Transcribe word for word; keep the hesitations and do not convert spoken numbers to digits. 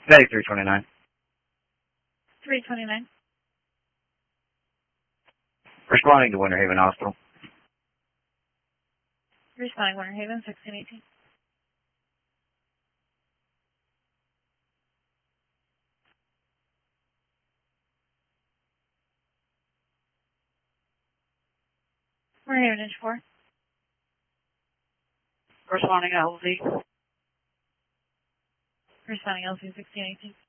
Bay three twenty-nine. three twenty-nine. Responding to Winter Haven Hospital. Responding Winter Haven, sixteen eighteen. Winter Haven, inch four. Responding L Z. Responding L Z, sixteen eighteen.